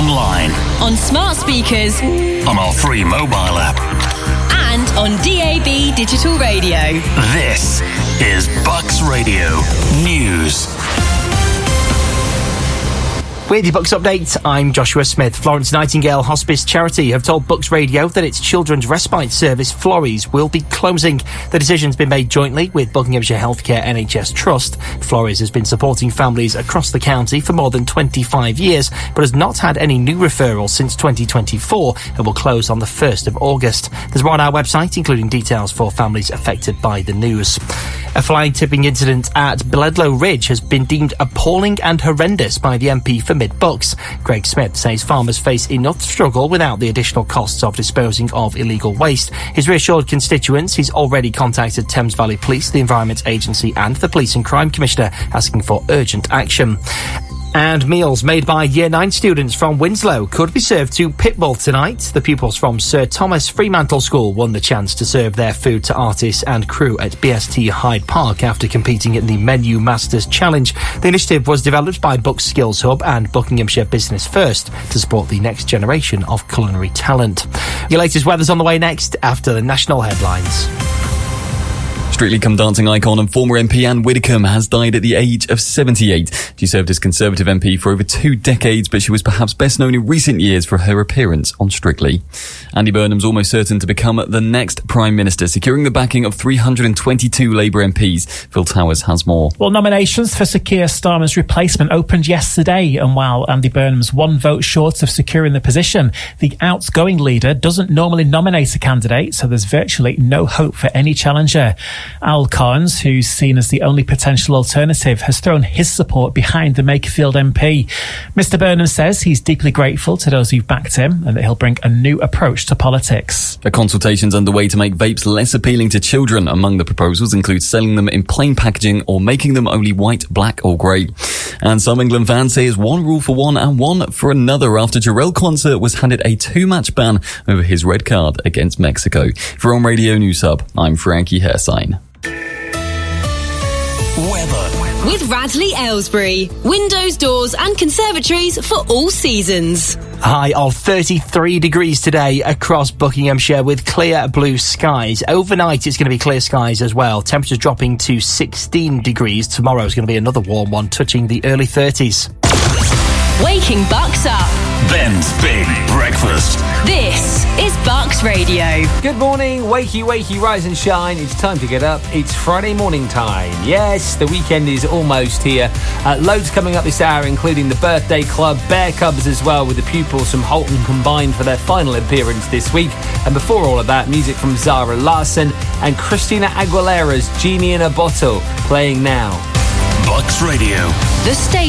online, on smart speakers, on our free mobile app, and on DAB digital radio. This is Bucks Radio News. With your Bucks update, I'm Joshua Smith. Florence Nightingale Hospice Charity have told Bucks Radio that its children's respite service, Florries, will be closing. The decision's been made jointly with Buckinghamshire Healthcare NHS Trust. Florries has been supporting families across the county for more than 25 years, but has not had any new referrals since 2024 and will close on the 1st of August. There's more on our website, including details for families affected by the news. A flag tipping incident at Bledlow Ridge has been deemed appalling and horrendous by the MP for Mid-Bucks. Greg Smith says farmers face enough struggle without the additional costs of disposing of illegal waste. He's reassured constituents he's already contacted Thames Valley Police, the Environment Agency and the Police and Crime Commissioner asking for urgent action. And meals made by Year 9 students from Winslow could be served to Pitbull tonight. The pupils from Sir Thomas Fremantle School won the chance to serve their food to artists and crew at BST Hyde Park after competing in the Menu Masters Challenge. The initiative was developed by Bucks Skills Hub and Buckinghamshire Business First to support the next generation of culinary talent. Your latest weather's on the way next after the national headlines. Strictly Come Dancing icon and former MP Anne Widdecombe has died at the age of 78. She served as Conservative MP for over 2 decades, but she was perhaps best known in recent years for her appearance on Strictly. Andy Burnham's almost certain to become the next Prime Minister, securing the backing of 322 Labour MPs. Phil Towers has more. Well, nominations for Sir Keir Starmer's replacement opened yesterday, and while Andy Burnham's 1 vote short of securing the position, the outgoing leader doesn't normally nominate a candidate, so there's virtually no hope for any challenger. Al Carnes, who's seen as the only potential alternative, has thrown his support behind the Makerfield MP. Mr Burnham says he's deeply grateful to those who've backed him and that he'll bring a new approach to politics. A consultation's underway to make vapes less appealing to children. Among the proposals include selling them in plain packaging or making them only white, black or grey. And some England fans say it's one rule for one and one for another after Jarrell Quansah was handed a 2-match ban over his red card against Mexico. For On Radio News Hub, I'm Frankie Hersign. Weather. With Radley Aylesbury. Windows, doors and conservatories for all seasons. High of 33 degrees today across Buckinghamshire with clear blue skies. Overnight it's going to be clear skies as well. Temperatures dropping to 16 degrees. Tomorrow is going to be another warm one, touching the early 30s. Waking Bucks up. Ben's Big Breakfast. This is Bucks Radio. Good morning, wakey, rise and shine. It's time to get up. It's Friday morning time. Yes, the weekend is almost here. Loads coming up this hour, including the Birthday Club, Bear Cubs as well, with the pupils from Holton combined for their final appearance this week. And before all of that, music from Zara Larsson and Christina Aguilera's Genie in a Bottle playing now. Bucks Radio. The station